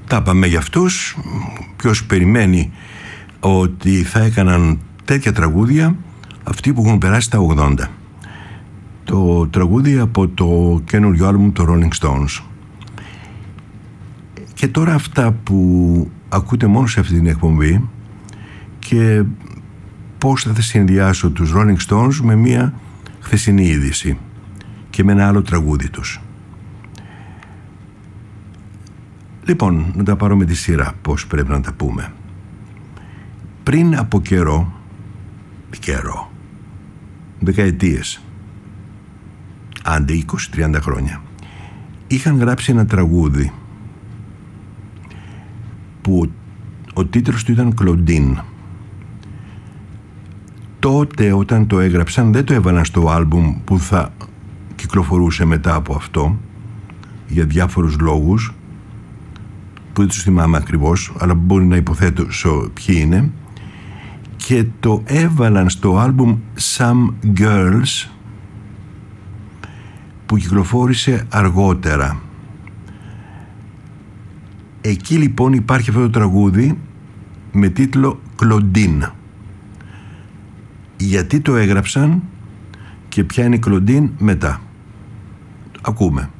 Τα είπαμε για αυτούς. Ποιος περιμένει ότι θα έκαναν τέτοια τραγούδια αυτοί που έχουν περάσει τα 80. Το τραγούδι από το καινούριο άλμπουμ των Rolling Stones. Και τώρα αυτά που ακούτε μόνο σε αυτή την εκπομπή, και πώς θα συνδυάσω τους Rolling Stones με μια χθεσινή είδηση και με ένα άλλο τραγούδι τους. Λοιπόν, να τα πάρω με τη σειρά πώς πρέπει να τα πούμε. Πριν από καιρό, δεκαετίες, άντε 20-30 χρόνια, είχαν γράψει ένα τραγούδι που ο τίτλος του ήταν Κλοντίν. Τότε όταν το έγραψαν δεν το έβαλαν στο άλμπουμ που θα κυκλοφορούσε μετά από αυτό, για διάφορους λόγους που δεν τους θυμάμαι ακριβώς, αλλά μπορεί να υποθέτω ποιοι είναι, και το έβαλαν στο άλμπουμ Some Girls που κυκλοφόρησε αργότερα. Εκεί λοιπόν υπάρχει αυτό το τραγούδι με τίτλο Κλοντίν. Γιατί το έγραψαν και ποια είναι η Κλοντίν μετά. Ακούμε.